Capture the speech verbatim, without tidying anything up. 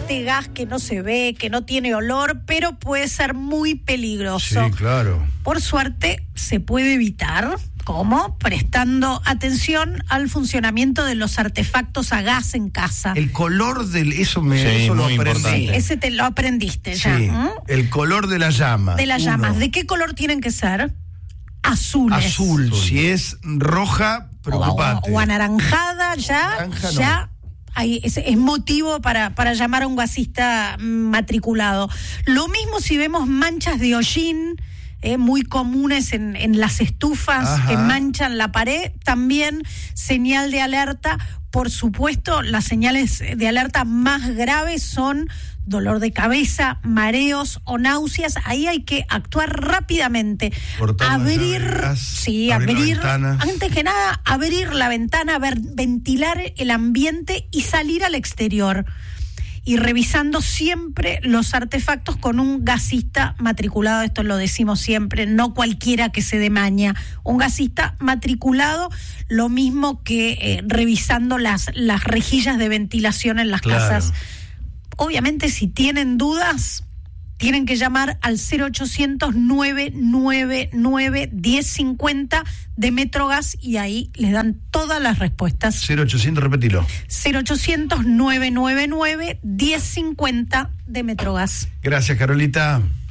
este gas que no se ve, que no tiene olor, pero puede ser muy peligroso. Sí, claro. Por suerte se puede evitar. ¿Cómo? Prestando atención al funcionamiento de los artefactos a gas en casa. El color del... Eso me Sí, eso lo muy aprendí. importante. Sí, ese te lo aprendiste ya. Sí, ¿Mm? el color de la llama. De las Uno. llamas. ¿De qué color tienen que ser? Azules. Azul. Azul. Si es roja, preocupate. O, o anaranjada, ya, Naranja, no. ya hay, es, es motivo para, para llamar a un gasista matriculado. Lo mismo si vemos manchas de hollín, eh, muy comunes en, en las estufas. Ajá. Que manchan la pared, también señal de alerta. Por supuesto, las señales de alerta más graves son dolor de cabeza, mareos o náuseas. Ahí hay que actuar rápidamente. Cortar abrir, gas, sí, abrir, abrir, antes que nada, abrir la ventana, ver, ventilar el ambiente y salir al exterior. Y revisando siempre los artefactos con un gasista matriculado, esto lo decimos siempre, no cualquiera que se dé maña, un gasista matriculado, lo mismo que eh, revisando las, las rejillas de ventilación en las claro. casas. Obviamente, si tienen dudas, tienen que llamar al cero ochocientos, nueve nueve nueve, diez cincuenta de Metrogas y ahí les dan todas las respuestas. cero ochocientos, repetilo. cero ochocientos, nueve nueve nueve, diez cincuenta de Metrogas. Gracias, Carolita.